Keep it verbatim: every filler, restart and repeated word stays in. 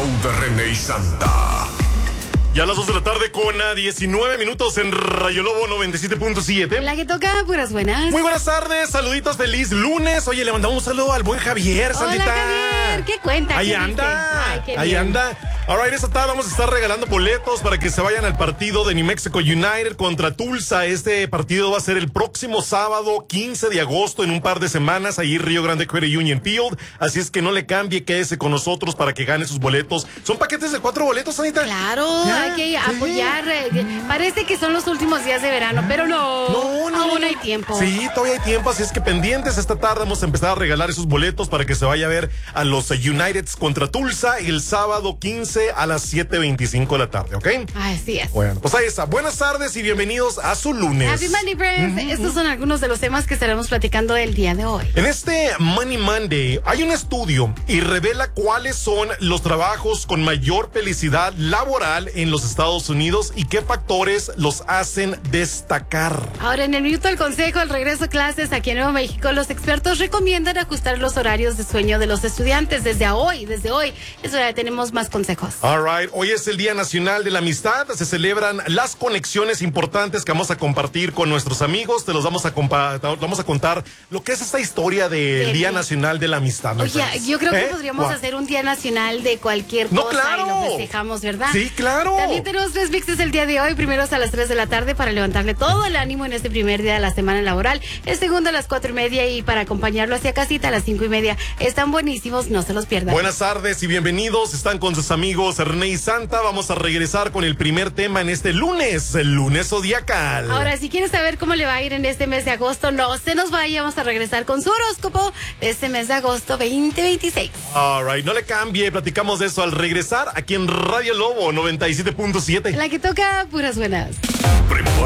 show de René y Santa. Ya a las dos de la tarde con a diecinueve minutos en Rayo Lobo noventa y siete punto siete. La que toca, puras buenas. Muy buenas tardes, saluditos, feliz lunes. Oye, le mandamos un saludo al buen Javier, Sandita. Hola, Javier, ¿qué cuenta? Ahí ¿Qué anda, Ay, qué ahí bien. anda. Ahora, en esta tarde vamos a estar regalando boletos para que se vayan al partido de New Mexico United contra Tulsa. Este partido va a ser el próximo sábado, quince de agosto, en un par de semanas, ahí en Río Grande Credit Union Field. Así es que no le cambie, quédese con nosotros para que gane sus boletos. Son paquetes de cuatro boletos, Sandita. Claro, Ya, hay que sí. apoyar. eh, Parece que son los últimos días de verano, pero no. No, no, Aún no. hay tiempo. Sí, todavía hay tiempo, así es que pendientes. Esta tarde vamos a empezar a regalar esos boletos para que se vaya a ver a los Uniteds contra Tulsa el sábado quince a las siete veinticinco de la tarde, ¿ok? Así es. Bueno, pues ahí está. Buenas tardes y bienvenidos a su lunes. Happy Monday, friends. Uh-huh. Estos son algunos de los temas que estaremos platicando el día de hoy. En este Money Monday hay un estudio y revela cuáles son los trabajos con mayor felicidad laboral en los Estados Unidos y qué factores los hacen destacar. Ahora, en el minuto del consejo, el regreso a clases aquí en Nuevo México, los expertos recomiendan ajustar los horarios de sueño de los estudiantes desde hoy, desde hoy. Eso ya tenemos más consejos. All right. Hoy es el Día Nacional de la Amistad. Se celebran las conexiones importantes que vamos a compartir con nuestros amigos. Te los vamos a, compa- vamos a contar lo que es esta historia del Sí. Día Nacional de la Amistad. Oye, friends. yo creo que ¿Eh? podríamos ¿Cuál? hacer un día nacional de cualquier No, cosa claro. y lo festejamos, ¿verdad? Sí, claro. También tenemos tres mixes el día de hoy. Primero es a las tres de la tarde para levantarle todo el ánimo en este primer día de la semana laboral. El segundo a las cuatro y media y para acompañarlo hacia casita a las cinco y media. Están buenísimos, no se los pierdan. Buenas tardes y bienvenidos. Están con sus amigos René y Santa. Vamos a regresar con el primer tema en este lunes, el lunes zodiacal. Ahora, si quieres saber cómo le va a ir en este mes de agosto, no se nos vaya. Vamos a regresar con su horóscopo de este mes de agosto veinte veintiséis. All right, no le cambie. Platicamos de eso al regresar aquí en Radio Lobo noventa y siete punto siete. La que toca, puras buenas.